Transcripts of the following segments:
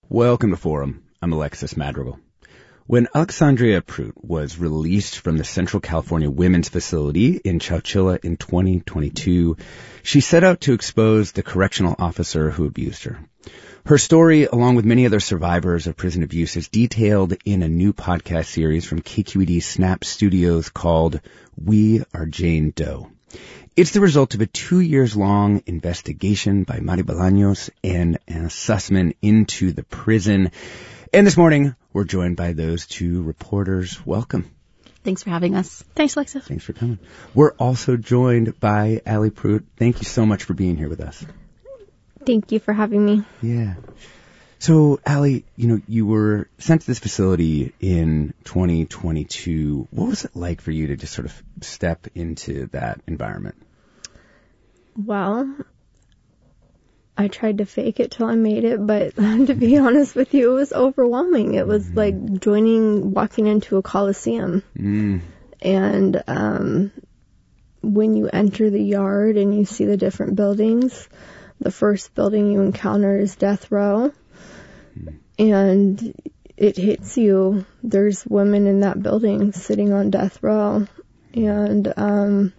Welcome to Forum. I'm Alexis Madrigal. When Alexandria Prut was released from the Central California Women's Facility in Chowchilla in 2022, she set out to expose the correctional officer who abused her. Her story, along with many other survivors of prison abuse, is detailed in a new podcast series from KQED Snap Studios called We Are Jane Doe. It's the result of a 2 years long investigation by Mari Bolaños and Anna Sussman into the prison. And this morning, we're joined by those two reporters. Welcome. Thanks for having us. Thanks, Alexis. Thanks for coming. We're also joined by Allie Prut. Thank you so much for being here with us. Thank you for having me. Yeah. So, Allie, you were sent to this facility in 2022. What was it like for you to just sort of step into that environment? Well, I tried to fake it till I made it, but to be honest with you, it was overwhelming. It was like walking into a coliseum. And when you enter the yard and you see the different buildings, the first building you encounter is death row. And it hits you. There's women in that building sitting on death row. And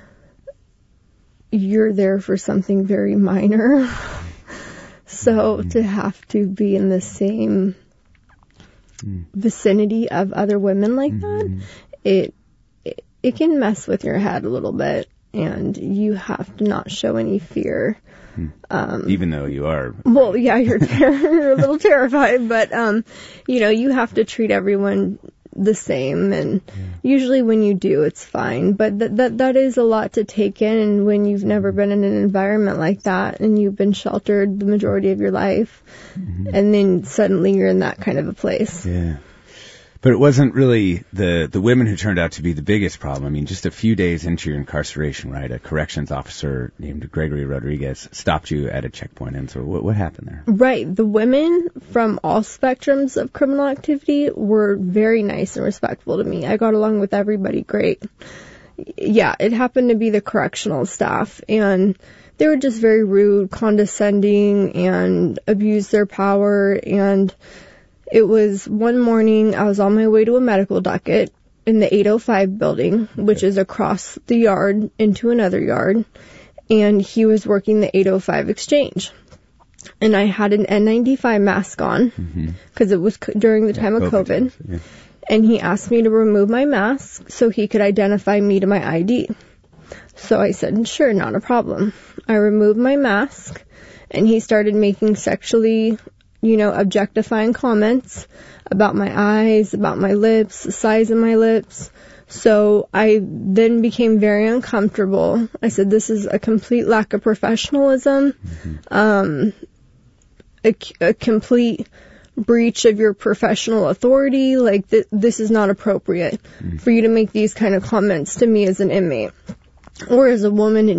you're there for something very minor. So to have to be in the same vicinity of other women like that, it can mess with your head a little bit. And you have to not show any fear. Even though you are. Well, yeah, you're a little terrified, but, you have to treat everyone the same. And usually when you do, it's fine. But that is a lot to take in. And when you've never been in an environment like that and you've been sheltered the majority of your life, and then suddenly you're in that kind of a place. Yeah. But it wasn't really the women who turned out to be the biggest problem. I mean, just a few days into your incarceration, right, a corrections officer named Gregory Rodriguez stopped you at a checkpoint. And so what happened there? Right. The women from all spectrums of criminal activity were very nice and respectful to me. I got along with everybody great. Yeah, it happened to be the correctional staff. And they were just very rude, condescending, and abused their power. And it was one morning, I was on my way to a medical docket in the 805 building, which is across the yard into another yard, and he was working the 805 exchange. And I had an N95 mask on, because it was during the time of COVID. Yeah. And he asked me to remove my mask so he could identify me to my ID. So I said, sure, not a problem. I removed my mask, and he started making sexually objectifying comments about my eyes, about my lips, the size of my lips. So I then became very uncomfortable. I said, this is a complete lack of professionalism, a complete breach of your professional authority. Like, this is not appropriate for you to make these kind of comments to me as an inmate or as a woman